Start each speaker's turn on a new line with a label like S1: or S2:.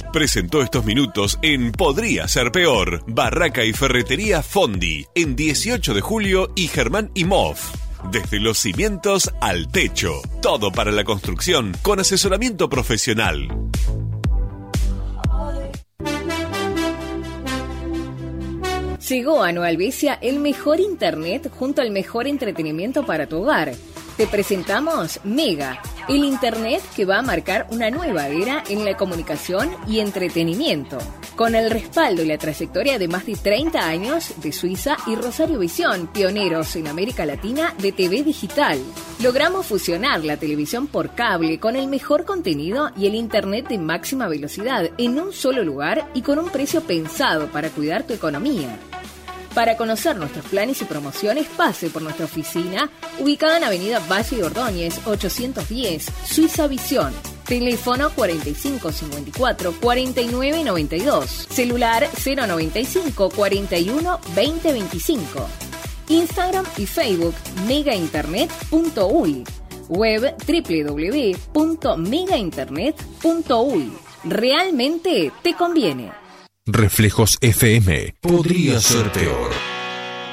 S1: Presentó estos minutos en Podría Ser Peor. Barraca y Ferretería Fondi, en 18 de julio y Germán y Moff. Desde los cimientos al techo. Todo para la construcción con asesoramiento profesional.
S2: Llegó a Nueva Albesia el mejor internet junto al mejor entretenimiento para tu hogar. Te presentamos Mega, el internet que va a marcar una nueva era en la comunicación y entretenimiento. Con el respaldo y la trayectoria de más de 30 años de Suiza y Rosario Visión, pioneros en América Latina de TV digital. Logramos fusionar la televisión por cable con el mejor contenido y el internet de máxima velocidad en un solo lugar y con un precio pensado para cuidar tu economía. Para conocer nuestros planes y promociones, pase por nuestra oficina, ubicada en Avenida Valle de Ordóñez, 810, Suiza Visión. Teléfono 4554 4992. Celular 095 41 2025. Instagram y Facebook megainternet.uy. Web www.megainternet.uy. Realmente te conviene.
S3: Reflejos FM. Podría ser peor.